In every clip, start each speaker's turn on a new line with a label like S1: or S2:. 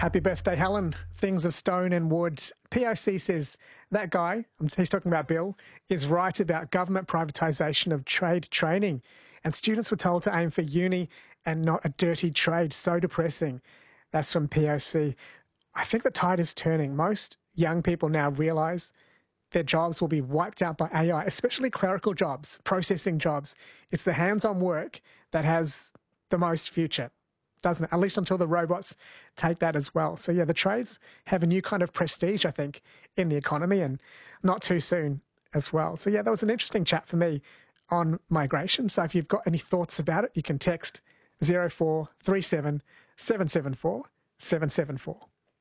S1: Happy birthday, Helen. Things of stone and wood. POC says that guy, he's talking about Bill, is right about government privatisation of trade training. And students were told to aim for uni and not a dirty trade. So depressing. That's from POC. I think the tide is turning. Most young people now realise their jobs will be wiped out by AI, especially clerical jobs, processing jobs. It's the hands-on work that has the most future, doesn't it? At least until the robots take that as well. So yeah, the trades have a new kind of prestige, I think, in the economy, and not too soon as well. So yeah, that was an interesting chat for me on migration. So if you've got any thoughts about it, you can text 0437 774 774.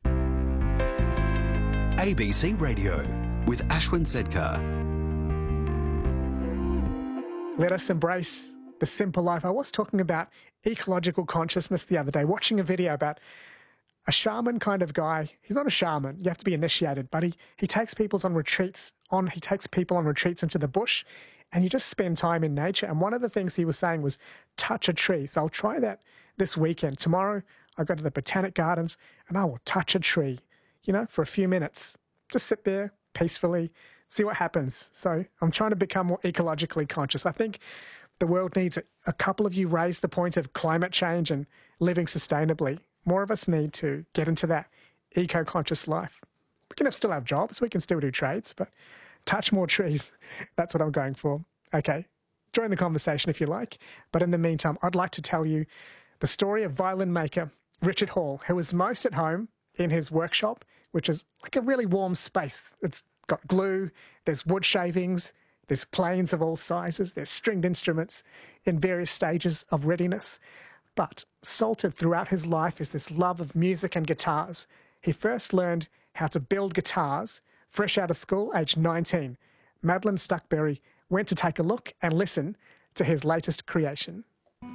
S2: ABC Radio with Ashwin Sedkar.
S1: Let us embrace the simple life. I was talking about ecological consciousness the other day, watching a video about a shaman kind of guy. He's not a shaman, you have to be initiated, but he takes people on retreats into the bush, and you just spend time in nature. And one of the things he was saying was touch a tree. So I'll try that this weekend. Tomorrow I go to the Botanic Gardens and I will touch a tree, for a few minutes. Just sit there peacefully, see what happens. So I'm trying to become more ecologically conscious. I think the world needs a couple of you raise the point of climate change and living sustainably. More of us need to get into that eco-conscious life. We can still have jobs, we can still do trades, but touch more trees. That's what I'm going for. Okay, join the conversation if you like. But in the meantime, I'd like to tell you the story of violin maker Richard Hall, who was most at home in his workshop, which is like a really warm space. It's got glue, there's wood shavings, there's planes of all sizes, there's stringed instruments in various stages of readiness. But salted throughout his life is this love of music and guitars. He first learned how to build guitars fresh out of school, aged 19. Madeline Stuckberry went to take a look and listen to his latest creation.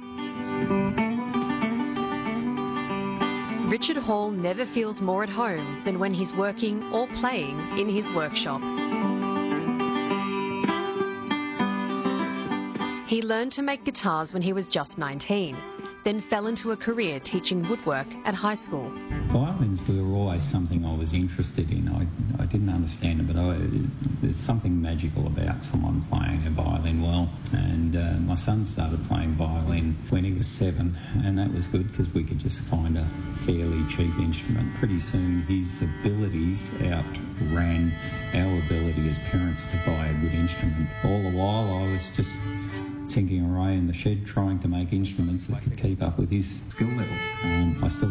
S3: Richard Hall never feels more at home than when he's working or playing in his workshop. He learned to make guitars when he was just 19, then fell into a career teaching woodwork at high school.
S4: Violins were always something I was interested in. I didn't understand it, but there's something magical about someone playing a violin well. And my son started playing violin when he was 7, and that was good because we could just find a fairly cheap instrument. Pretty soon his abilities outran our ability as parents to buy a good instrument. All the while I was just tinkering away in the shed trying to make instruments that could keep up with his skill level. I still